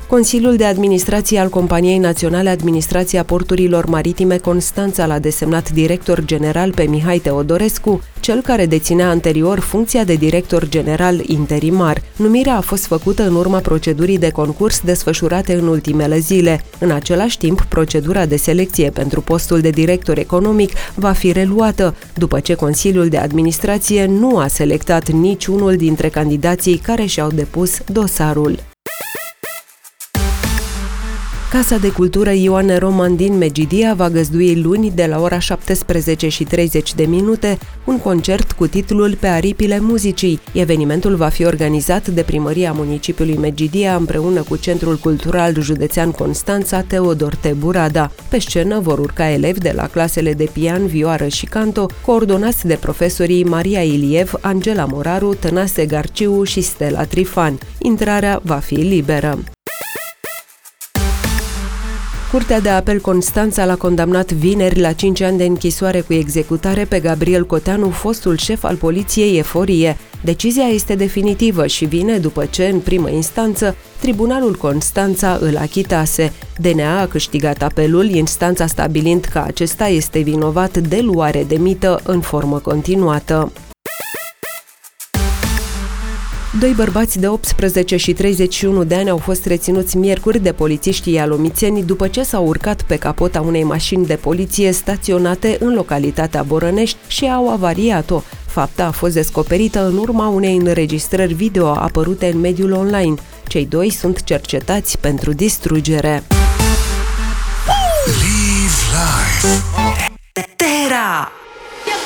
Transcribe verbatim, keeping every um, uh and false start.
Consiliul de Administrație al Companiei Naționale Administrația Porturilor Maritime Constanța l-a desemnat director general pe Mihai Teodorescu, cel care deținea anterior funcția de director general interimar. Numirea a fost făcută în urma procedurii de concurs desfășurate în ultimele zile. În același timp, procedura de selecție pentru postul de director economic va fi reluată, după ce Consiliul de Administrație nu a selectat niciunul dintre candidații care și-au depus dosarul. Casa de Cultură Ioane Roman din Megidia va găzdui luni de la ora șaptesprezece și treizeci de minute un concert cu titlul Pe aripile muzicii. Evenimentul va fi organizat de Primăria Municipiului Megidia împreună cu Centrul Cultural Județean Constanța Teodor T. Burada. Pe scenă vor urca elevi de la clasele de pian, vioară și canto, coordonați de profesorii Maria Iliev, Angela Moraru, Tănase Garciu și Stella Trifan. Intrarea va fi liberă. Curtea de Apel Constanța l-a condamnat vineri la cinci ani de închisoare cu executare pe Gabriel Coteanu, fostul șef al poliției Eforie. Decizia este definitivă și vine după ce, în primă instanță, Tribunalul Constanța îl achitase. D N A a câștigat apelul, instanța stabilind că acesta este vinovat de luare de mită în formă continuată. Doi bărbați de optsprezece și treizeci și unu de ani au fost reținuți miercuri de polițiștii ialomițeni după ce s-au urcat pe capota unei mașini de poliție staționate în localitatea Borănești și au avariat-o. Fapta a fost descoperită în urma unei înregistrări video apărute în mediul online. Cei doi sunt cercetați pentru distrugere. Live life.